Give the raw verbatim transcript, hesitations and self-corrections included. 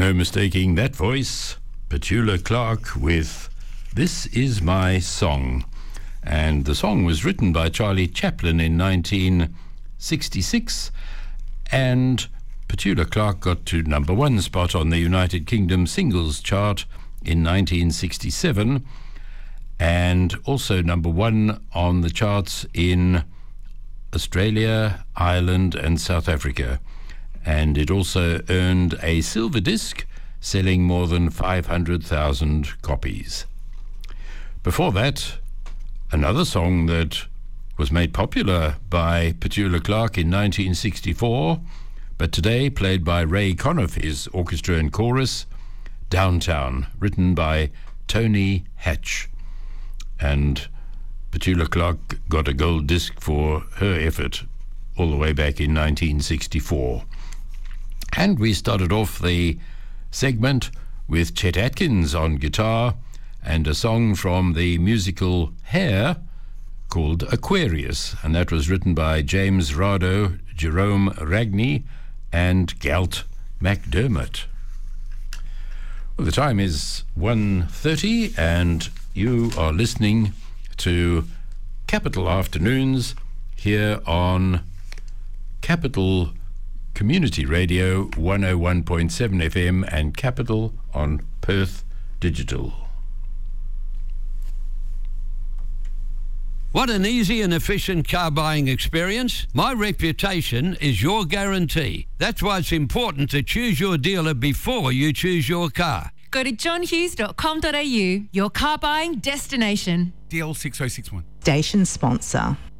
No mistaking that voice. Petula Clark with This Is My Song. And the song was written by Charlie Chaplin in nineteen sixty-six, and Petula Clark got to number one spot on the United Kingdom singles chart in nineteen sixty-seven, and also number one on the charts in Australia, Ireland and South Africa. And it also earned a silver disc, selling more than five hundred thousand copies. Before that, another song that was made popular by Petula Clark in nineteen sixty-four, but today played by Ray Conniff orchestra and chorus, Downtown, written by Tony Hatch. And Petula Clark got a gold disc for her effort all the way back in nineteen sixty-four. And we started off the segment with Chet Atkins on guitar and a song from the musical Hair called Aquarius, and that was written by James Rado, Jerome Ragney and Galt McDermott. Well, the time is one thirty and you are listening to Capital Afternoons here on Capital Community Radio one oh one point seven F M and Capital on Perth Digital. Want an easy and efficient car buying experience? My reputation is your guarantee. That's why it's important to choose your dealer before you choose your car. Go to john hughes dot com dot a u, your car buying destination. D L six oh six one. Station sponsor.